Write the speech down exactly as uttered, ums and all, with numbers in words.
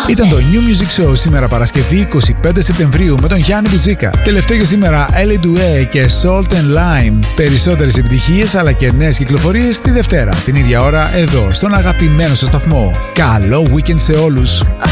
Ήταν το New Music Show σήμερα Παρασκευή είκοσι πέντε Σεπτεμβρίου με τον Γιάννη Μπουτζίκα. Τελευταίο για σήμερα Ellie Douay και Salt and Lime. Περισσότερες επιτυχίες αλλά και νέες κυκλοφορίες τη Δευτέρα την ίδια ώρα εδώ στον αγαπημένο σας σταθμό. Καλό weekend σε όλους!